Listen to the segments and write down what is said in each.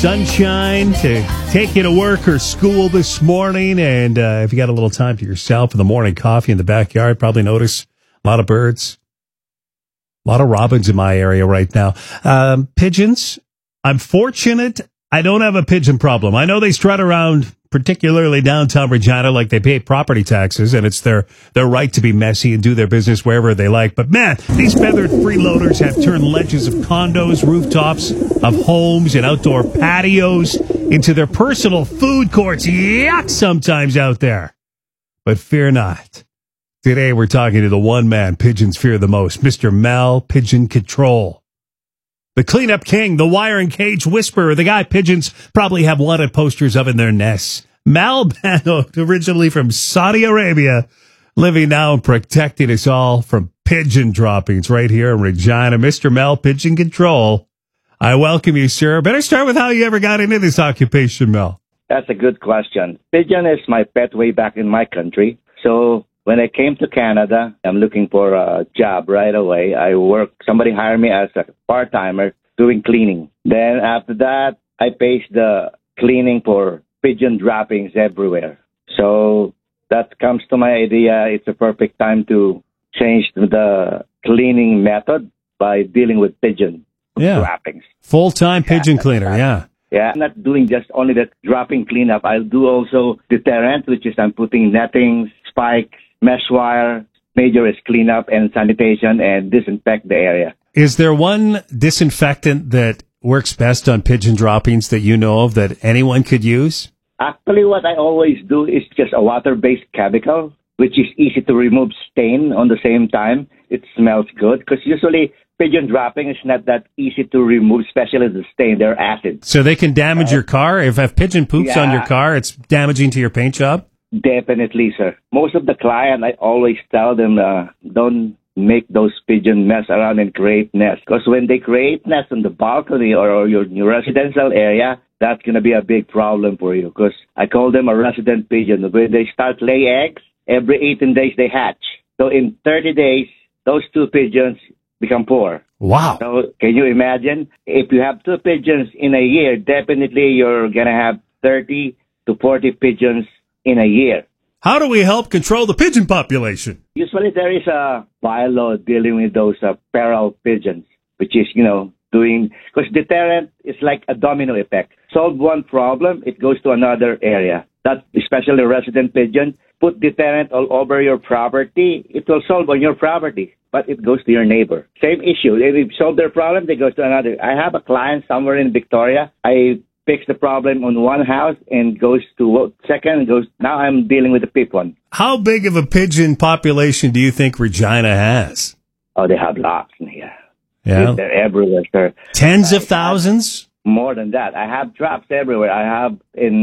sunshine to take you to work or school this morning. And if you got a little time to yourself in the morning coffee in the backyard, probably notice a lot of birds, a lot of robins in my area right now. Pigeons. I'm fortunate I don't have a pigeon problem. I know they strut around, particularly downtown Regina, like they pay property taxes, and it's their right to be messy and do their business wherever they like. But man, these feathered freeloaders have turned ledges of condos, rooftops of homes, and outdoor patios into their personal food courts. Yuck, sometimes out there. But fear not. Today we're talking to the one man pigeons fear the most, Mr. Mel Pigeon Control. The cleanup king, the wire and cage whisperer, the guy pigeons probably have wanted posters of in their nests. Mal Bano, originally from Saudi Arabia, living now and protecting us all from pigeon droppings right here in Regina. Mr. Mel Pigeon Control, I welcome you, sir. Better start with how you ever got into this occupation, Mel. That's a good question. Pigeon is my pet way back in my country. So when I came to Canada, I'm looking for a job right away. Somebody hired me as a part-timer doing cleaning. Then after that, I paced the cleaning for pigeon droppings everywhere. So that comes to my idea. It's a perfect time to change the cleaning method by dealing with pigeon droppings. Full-time pigeon cleaner, yeah. Yeah, I'm not doing just only the dropping cleanup. I'll do also deterrent, which is I'm putting nettings, spikes, mesh wire. Major is cleanup and sanitation and disinfect the area. Is there one disinfectant that works best on pigeon droppings that you know of that anyone could use? Actually, what I always do is just a water-based chemical, which is easy to remove stain on the same time. It smells good because usually pigeon dropping is not that easy to remove, especially the stain. They're acid. So they can damage your car? If pigeon poops on your car, it's damaging to your paint job? Definitely, sir. Most of the client, I always tell them, don't make those pigeon mess around and create nests. Because when they create nests on the balcony or your residential area, that's going to be a big problem for you. Because I call them a resident pigeon. When they start lay eggs, every 18 days they hatch. So in 30 days, those two pigeons become poor. Wow. So can you imagine? If you have two pigeons in a year, definitely you're going to have 30 to 40 pigeons in a year. How do we help control the pigeon population? Usually there is a bylaw dealing with those feral pigeons, which is, because deterrent is like a domino effect. Solve one problem, it goes to another area. That especially resident pigeon, put deterrent all over your property, it will solve on your property, but it goes to your neighbor. Same issue. If you solve their problem, they go to another. I have a client somewhere in Victoria. I fix the problem on one house and goes to second, now I'm dealing with the fifth one. How big of a pigeon population do you think Regina has? Oh, they have lots in here. Yeah. They're everywhere, sir. Tens of thousands? More than that. I have traps everywhere. I have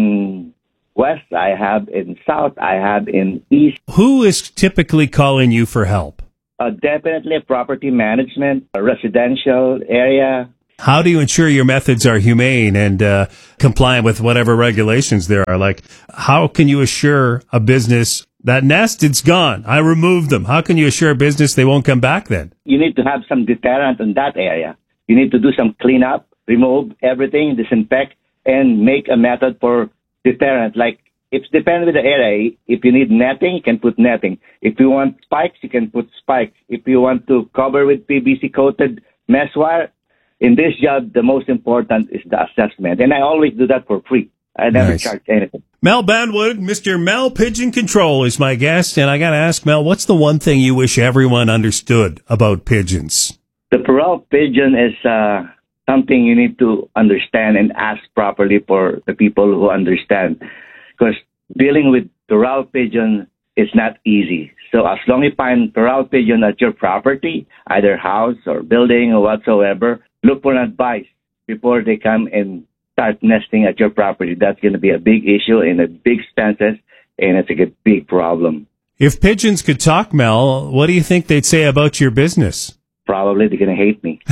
in west, I have in south, I have in east. Who is typically calling you for help? Definitely property management, a residential area. How do you ensure your methods are humane and compliant with whatever regulations there are? Like, how can you assure a business that nest, it's gone, I removed them? How can you assure a business they won't come back then? You need to have some deterrent in that area. You need to do some cleanup, remove everything, disinfect, and make a method for deterrent. Like, it depends with the area. If you need netting, you can put netting. If you want spikes, you can put spikes. If you want to cover with PVC-coated mesh wire, in this job, the most important is the assessment. And I always do that for free. I never charge anything. Mel Banwood, Mr. Mel Pigeon Control is my guest. And I got to ask, Mel, what's the one thing you wish everyone understood about pigeons? The feral pigeon is something you need to understand and ask properly for the people who understand. Because dealing with feral pigeon is not easy. So as long as you find feral pigeon at your property, either house or building or whatsoever, look for advice before they come and start nesting at your property. That's going to be a big issue and a big expenses, and it's a big problem. If pigeons could talk, Mel, what do you think they'd say about your business? Probably they're going to hate me.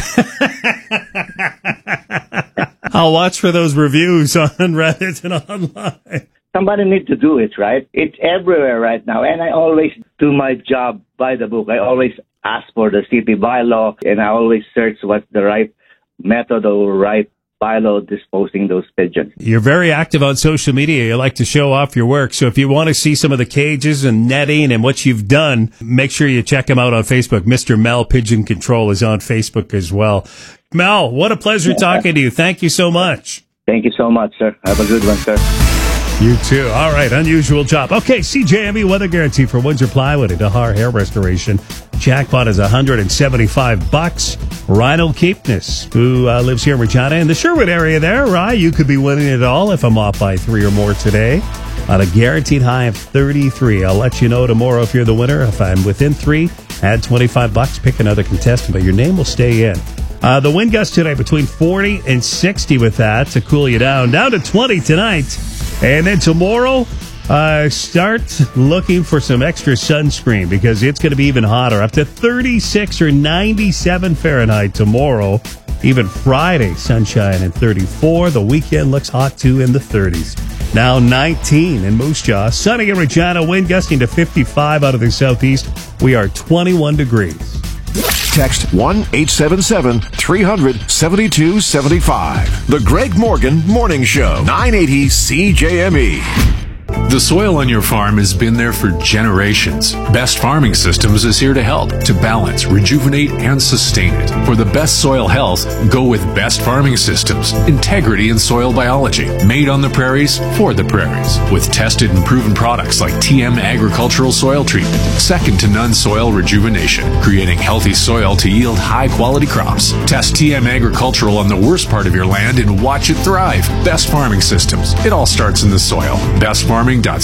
I'll watch for those reviews on Reddit and online. Somebody needs to do it, right? It's everywhere right now, and I always do my job by the book. I always ask for the city bylaw, and I always search what's the right method or right Bilo disposing those pigeons. You're very active on social media. You like to show off your work. So if you want to see some of the cages and netting and what you've done, make sure you check him out on Facebook. Mr. Mel Pigeon Control is on Facebook as well. Mel, what a pleasure talking to you. Thank you so much. Thank you so much, sir. Have a good one, sir. You too. All right, unusual job. Okay, CJME weather guarantee for Windsor Plywood and Dahar Hair Restoration. Jackpot is $175. Rhino Keepness, who lives here in Regina in the Sherwood area there. Right, you could be winning it all if I'm off by 3 or more today. On a guaranteed high of 33. I'll let you know tomorrow if you're the winner. If I'm within 3, add $25. Pick another contestant, but your name will stay in. The wind gust today between 40 and 60 with that to cool you down. Down to 20 tonight. And then tomorrow, start looking for some extra sunscreen because it's going to be even hotter. Up to 36 or 97 Fahrenheit tomorrow. Even Friday, sunshine and 34. The weekend looks hot too in the 30s. Now 19 in Moose Jaw. Sunny in Regina, wind gusting to 55 out of the southeast. We are 21 degrees. Text 1-877-300-7275. The Greg Morgan Morning Show, 980 CJME. The soil on your farm has been there for generations. Best Farming Systems is here to help, to balance, rejuvenate, and sustain it. For the best soil health, go with Best Farming Systems. Integrity in soil biology. Made on the prairies, for the prairies. With tested and proven products like TM Agricultural Soil Treatment. Second to none soil rejuvenation. Creating healthy soil to yield high-quality crops. Test TM Agricultural on the worst part of your land and watch it thrive. Best Farming Systems. It all starts in the soil. bestfarming.ca.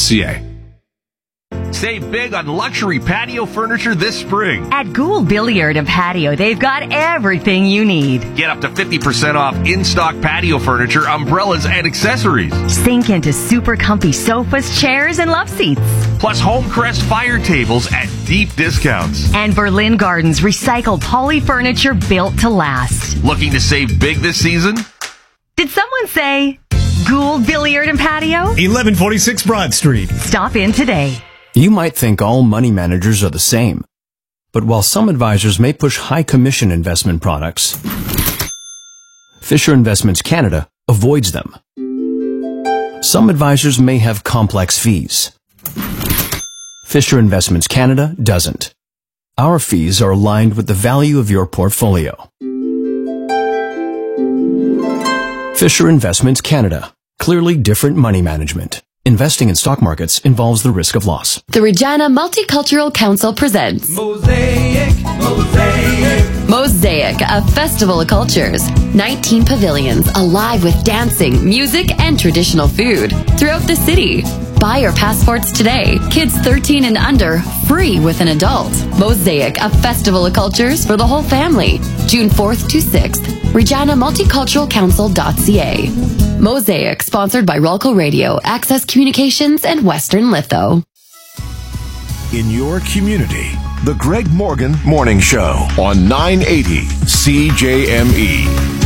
Save big on luxury patio furniture this spring. At Gould Billiard and Patio, they've got everything you need. Get up to 50% off in-stock patio furniture, umbrellas, and accessories. Sink into super comfy sofas, chairs, and love seats. Plus Homecrest fire tables at deep discounts. And Berlin Gardens recycled poly furniture built to last. Looking to save big this season? Did someone say Gould Billiard and Patio? 1146 Broad Street. Stop in today. You might think all money managers are the same. But while some advisors may push high commission investment products, Fisher Investments Canada avoids them. Some advisors may have complex fees. Fisher Investments Canada doesn't. Our fees are aligned with the value of your portfolio. Fisher Investments Canada. Clearly different money management. Investing in stock markets involves the risk of loss. The Regina Multicultural Council presents Mosaic, a festival of cultures. 19 pavilions alive with dancing, music, and traditional food throughout the city. Buy your passports today. Kids 13 and under, free with an adult. Mosaic, a festival of cultures for the whole family. June 4th to 6th. ReginaMulticulturalCouncil.ca. Mosaic, sponsored by Rolco Radio, Access Communications, and Western Litho. In your community, the Greg Morgan Morning Show on 980 CJME.